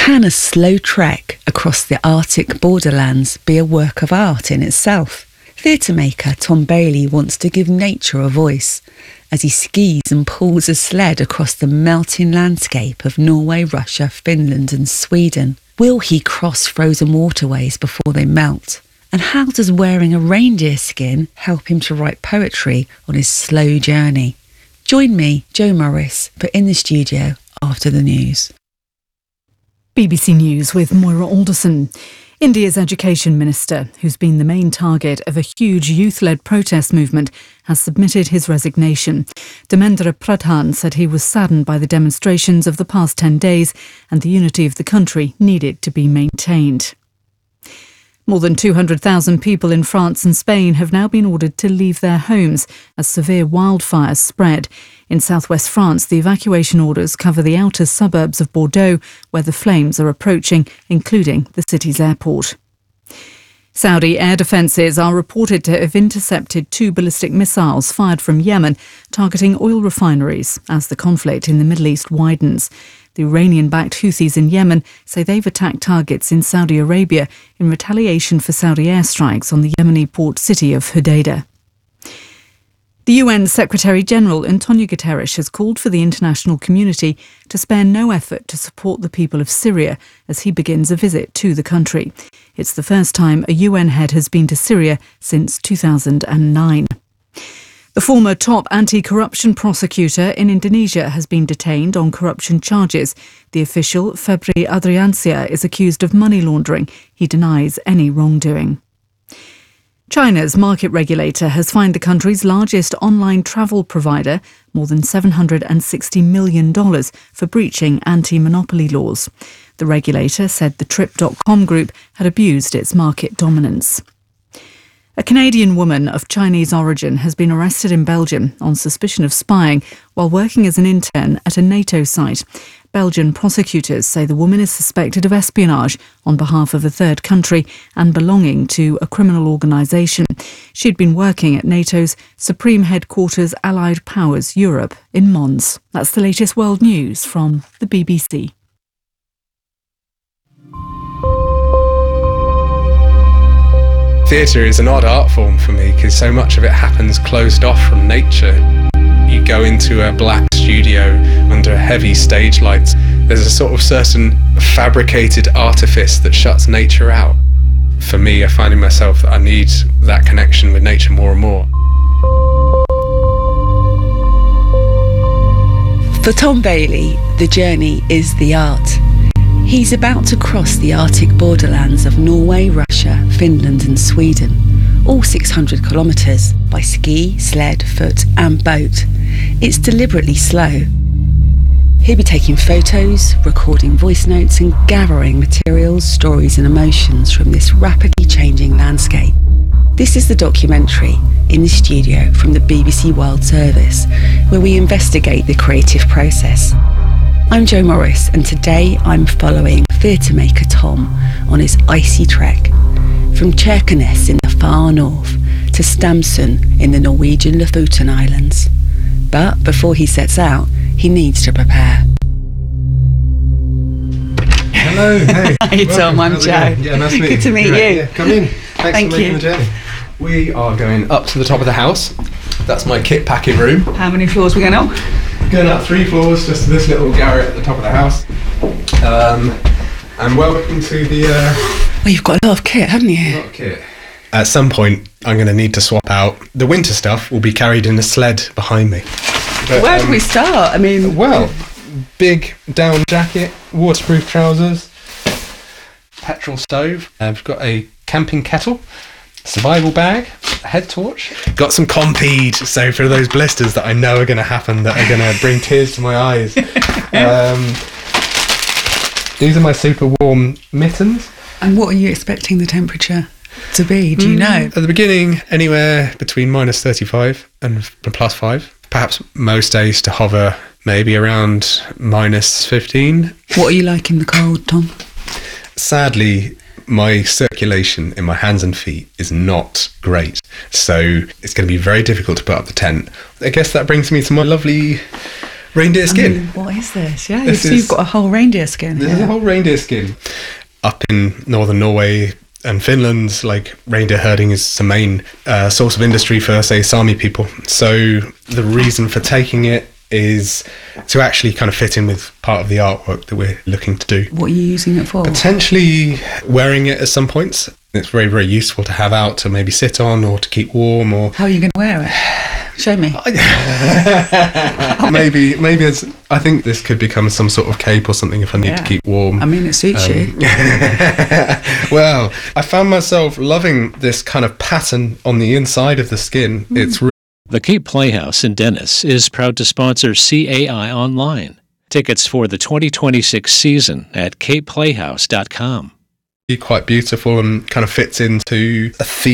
Can a slow trek across the Arctic borderlands be a work of art in itself? Theatre maker Tom Bailey wants to give nature a voice as he skis and pulls a sled across the melting landscape of Norway, Russia, Finland and Sweden. Will he cross frozen waterways before they melt? And how does wearing a reindeer skin help him to write poetry on his slow journey? Join me, Jo Morris, for In the Studio after the news. BBC News with Moira Alderson. India's Education Minister, who's been the main target of a huge youth-led protest movement, has submitted his resignation. Dharmendra Pradhan said he was saddened by the demonstrations of the past 10 days and the unity of the country needed to be maintained. More than 200,000 people in France and Spain have now been ordered to leave their homes as severe wildfires spread. In southwest France, the evacuation orders cover the outer suburbs of Bordeaux, where the flames are approaching, including the city's airport. Saudi air defences are reported to have intercepted 2 ballistic missiles fired from Yemen, targeting oil refineries as the conflict in the Middle East widens. The Iranian-backed Houthis in Yemen say they've attacked targets in Saudi Arabia in retaliation for Saudi airstrikes on the Yemeni port city of Hodeidah. The UN Secretary-General Antonio Guterres has called for the international community to spare no effort to support the people of Syria as he begins a visit to the country. It's the first time a UN head has been to Syria since 2009. The former top anti-corruption prosecutor in Indonesia has been detained on corruption charges. The official, Febri Adriansyah, is accused of money laundering. He denies any wrongdoing. China's market regulator has fined the country's largest online travel provider more than $760 million for breaching anti-monopoly laws. The regulator said the Trip.com group had abused its market dominance. A Canadian woman of Chinese origin has been arrested in Belgium on suspicion of spying while working as an intern at a NATO site. Belgian prosecutors say the woman is suspected of espionage on behalf of a third country and belonging to a criminal organisation. She'd been working at NATO's Supreme Headquarters Allied Powers Europe in Mons. That's the latest world news from the BBC. Theatre is an odd art form for me because so much of it happens closed off from nature. You go into a black studio under heavy stage lights. There's a sort of certain fabricated artifice that shuts nature out. For me, I'm finding myself that I need that connection with nature more and more. For Tom Bailey, the journey is the art. He's about to cross the Arctic borderlands of Norway, Russia, Finland and Sweden, all 600 kilometres, by ski, sled, foot and boat. It's deliberately slow. He'll be taking photos, recording voice notes and gathering materials, stories and emotions from this rapidly changing landscape. This is the documentary In the Studio from the BBC World Service, where we investigate the creative process. I'm Jo Morris, and today I'm following theatre maker Tom on his icy trek from Kirkenes in the far north to Stamsund in the Norwegian Lofoten Islands. But before he sets out, he needs to prepare. Hello, hey. Hi Tom, I'm Jo. Yeah, nice to meet you. Good to meet you. Yeah, come in. Thanks for making the journey. We are going up to the top of the house. That's my kit packing room. How many floors are we going up? Going up 3 floors, just to this little garret at the top of the house. And welcome to the... Well, you've got a lot of kit, haven't you? Not kit. At some point, I'm going to need to swap out. The winter stuff will be carried in a sled behind me. But, where do we start? I mean... Well, big down jacket, waterproof trousers, petrol stove. I've got a camping kettle, survival bag, a head torch. Got some Compeed, so for those blisters that I know are going to happen, that are going to bring tears to my eyes. These are my super warm mittens. And what are you expecting the temperature to be? Do you know? At the beginning, anywhere between minus 35 and plus 5. Perhaps most days to hover maybe around minus 15. What are you like in the cold, Tom? Sadly, my circulation in my hands and feet is not great, so it's going to be very difficult to put up the tent. I guess that brings me to my lovely Reindeer skin. I mean, what is this? Yeah, This you've got a whole reindeer skin This is a here. whole reindeer skin. Up in northern Norway and Finland, like, reindeer herding is the main source of industry for, say, Sami people. So the reason for taking it is to actually kind of fit in with part of the artwork that we're looking to do. What are you using it for? Potentially wearing it at some points. It's very, very useful to have out to maybe sit on or to keep warm, or How are you going to wear it? Show me. maybe it's, I think this could become some sort of cape or something if I need to keep warm. I mean, it suits you. Well, I found myself loving this kind of pattern on the inside of the skin. It's The Cape Playhouse in Dennis is proud to sponsor CAI Online. Tickets for the 2026 season at capeplayhouse.com. quite beautiful and kind of fits into a theme